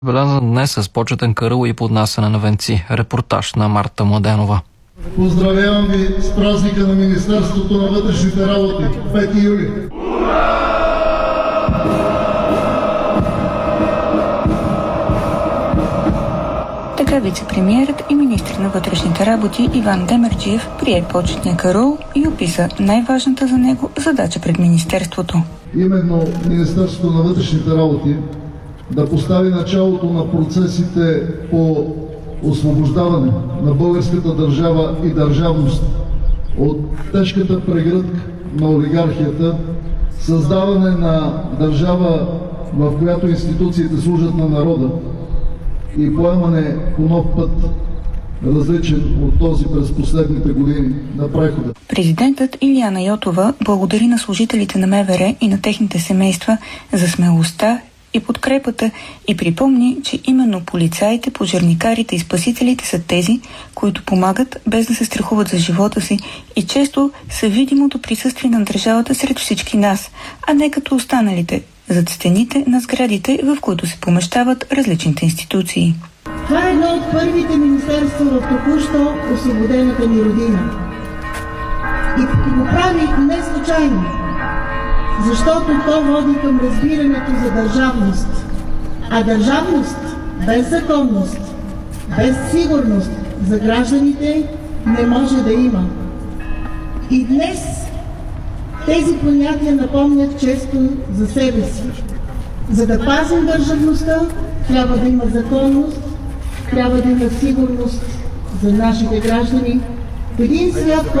Белязан днес с почетен караул и поднасяне на венци. Репортаж на Марта Младенова. Поздравявам ви с празника на Министерството на вътрешните работи, 5 юли. Така вице-премиерът и министър на вътрешните работи Иван Демерджиев прие почетния караул и описа най-важната за него задача пред министерството. Именно Министерството на вътрешните работи да постави началото на процесите по освобождаване на българската държава и държавност от тежката прегръдка на олигархията, създаване на държава, в която институциите служат на народа и поемане по нов път, различен от този през последните години на прехода. Президентът Илияна Йотова благодари на служителите на МВР и на техните семейства за смелостта и подкрепата и припомни, че именно полицаите, пожарникарите и спасителите са тези, които помагат без да се страхуват за живота си и често са видимото присъствие на държавата сред всички нас, а не като останалите, зад стените на сградите, в които се помещават различните институции. Това е едно от първите министерства в току-що освободената ни родина. И го прави не случайно, защото то води към разбирането за държавност. А държавност без законност, без сигурност за гражданите не може да има. И днес тези понятия напомнят често за себе си. За да пазим държавността, трябва да има законност, трябва да има сигурност за нашите граждани в един свят,